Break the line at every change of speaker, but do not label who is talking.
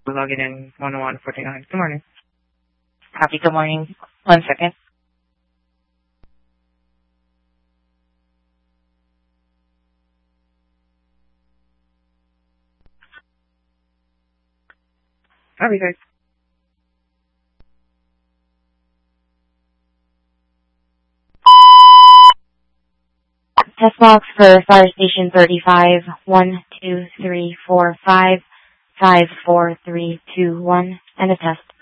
Login in 10149. Good morning.
Copy, good morning. 1 second.
Copy, guys.
Test box for Fire Station 35, 1, 2, 3, 4, 5, 5, 4, 3, 2, 1, and a test.